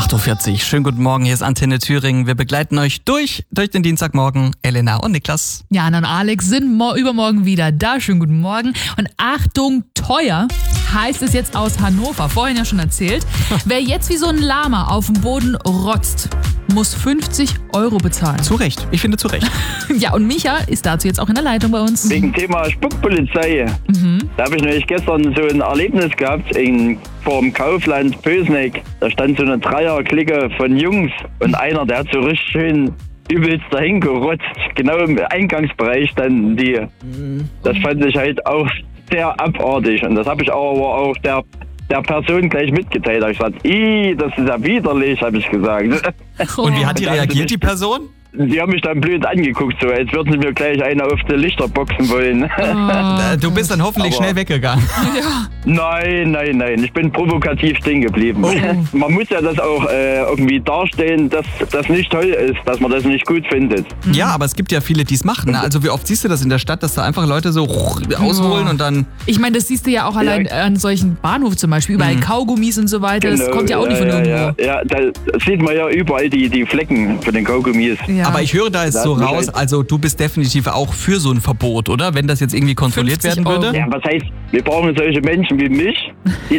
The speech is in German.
8.40 Uhr. Schönen guten Morgen, hier ist Antenne Thüringen. Wir begleiten euch durch den Dienstagmorgen. Elena und Niklas. Jan und Alex sind übermorgen wieder da. Schönen guten Morgen. Und Achtung, teuer heißt es jetzt aus Hannover. Vorhin ja schon erzählt. Wer jetzt wie so ein Lama auf dem Boden rotzt, muss 50 € bezahlen. Zu Recht. Ich finde zu Recht. Ja, und Micha ist dazu jetzt auch in der Leitung bei uns. Wegen Thema Spuckpolizei. Da habe ich nämlich gestern so ein Erlebnis gehabt vor dem Kaufland Pösneck. Da stand so eine Dreierklicke von Jungs und einer, der hat so richtig schön übelst dahin gerotzt. Genau im Eingangsbereich standen die. Das fand ich halt auch sehr abartig und das habe ich aber auch der Person gleich mitgeteilt. Da habe ich gesagt, das ist ja widerlich, habe ich gesagt. Und wie hat die reagiert, die Person? Die haben mich dann blöd angeguckt, so als würden sie mir gleich eine auf die Lichter boxen wollen. Du bist dann hoffentlich schnell weggegangen. Ja. Nein. Ich bin provokativ stehen geblieben. Oh. Man muss ja das auch irgendwie darstellen, dass das nicht toll ist, dass man das nicht gut findet. Ja, aber es gibt ja viele, die es machen. Ne? Also wie oft siehst du das in der Stadt, dass da einfach Leute so ausholen und dann... Ich meine, das siehst du ja auch allein an solchen Bahnhof zum Beispiel. Überall Kaugummis und so weiter. Das kommt ja auch nicht von irgendwo. Ja, da sieht man ja überall die Flecken von den Kaugummis. Ja. Aber ich höre da jetzt so raus, also du bist definitiv auch für so ein Verbot, oder? Wenn das jetzt irgendwie kontrolliert werden würde? Ja, was heißt, wir brauchen solche Menschen wie mich, die